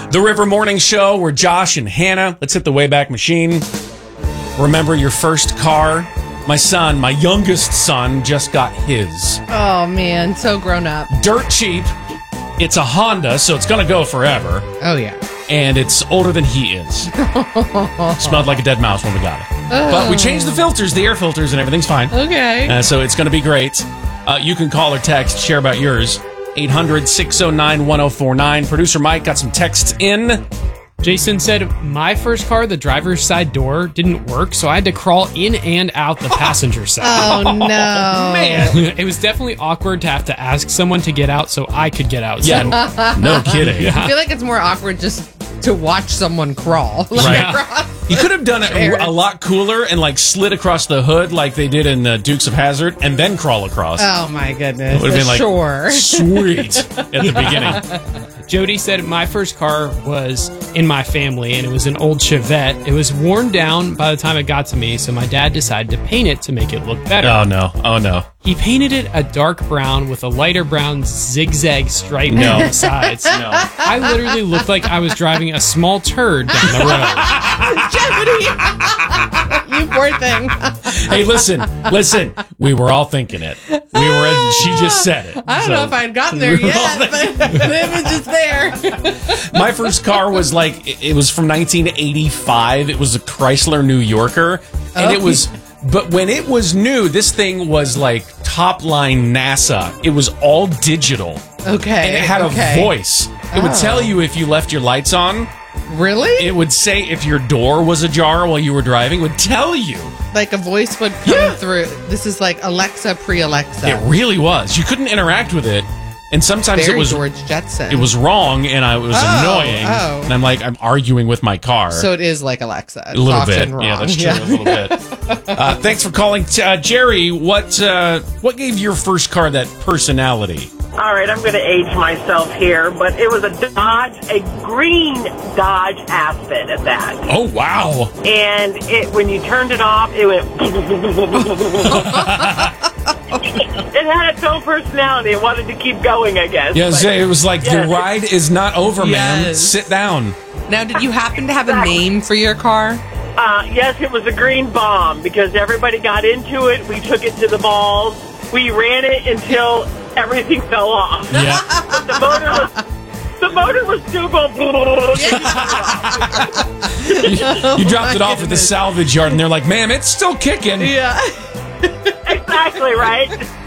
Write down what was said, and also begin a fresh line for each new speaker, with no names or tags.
The River Morning Show, we're Josh and Hannah. Let's hit the Wayback Machine. Remember your first car? My son, my youngest son, just got his.
Oh, man. So grown up.
Dirt cheap. It's a Honda, so it's going to go forever.
Oh, yeah.
And it's older than he is. Smelled like a dead mouse when we got it. But we changed the filters, the air filters, and everything's fine.
Okay.
So it's going to be great. You can call or text, share about yours. 800-609-1049. Producer Mike got some texts in.
Jason said, my first car, the driver's side door didn't work, so I had to crawl in and out the passenger side.
Oh, no.
Man.
It was definitely awkward to have to ask someone to get out so I could get out.
Yeah, no kidding.
I feel like it's more awkward just to watch someone crawl.
Right. You could have done it a lot cooler and like slid across the hood like they did in Dukes of Hazzard and then crawl across.
Oh, my goodness.
It would have been like,
sure.
Sweet at the beginning.
Jody said, my first car was in my family, and it was an old Chevette. It was worn down by the time it got to me, so my dad decided to paint it to make it look better.
Oh, no. Oh, no.
He painted it a dark brown with a lighter brown zigzag stripe down the sides.
No.
I literally looked like I was driving a small turd down the road.
Jody! You poor thing.
Hey, listen. We were all thinking it. She just said it.
I don't know if I'd gotten there yet, but it was just there.
My first car was it was from 1985. It was a Chrysler New Yorker. And it was, but when it was new, this thing was like top line NASA. It was all digital.
Okay.
And it had a voice. It would tell you if you left your lights on.
Really?
It would say if your door was ajar while you were driving. It would tell you.
Like a voice would come through. This is like Alexa pre-Alexa.
It really was. You couldn't interact with it. And sometimes
Very
it was
George Jetson.
It was wrong, and it was annoying.
Oh.
And I'm arguing with my car.
So it is like Alexa.
A little bit.
Wrong.
Yeah, that's true. A little bit. Thanks for calling. Jerry, what gave your first car that personality?
All right, I'm going to age myself here, but it was a green Dodge Aspen at that.
Oh, wow.
And when you turned it off, it went... It had its own personality. It wanted to keep going, I guess.
Yeah, it was like, the ride is not over, man.
Yes.
Sit down.
Now, did you happen to have a name for your car?
Yes, it was a green bomb because everybody got into it. We took it to the malls. We ran it until everything fell off.
Yeah.
The motor was still going.
You dropped it off at the salvage yard, and they're like, "Ma'am, it's still kicking."
Yeah.
Exactly right.